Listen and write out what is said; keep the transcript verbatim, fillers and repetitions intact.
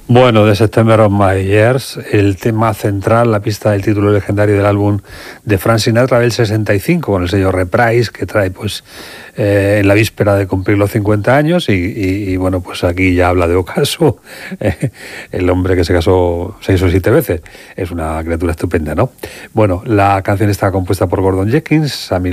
Bueno, de September of My Years, el tema central, la pista del título legendario del álbum de Frank Sinatra del sesenta y cinco, con el sello Reprise, que trae pues eh, en la víspera de cumplir los cincuenta años, y, y, y bueno, pues aquí ya habla de ocaso, eh, el hombre que se casó seis o siete veces. Es una criatura estupenda, ¿no? Bueno, la canción está compuesta por Gordon Jenkins, Sammy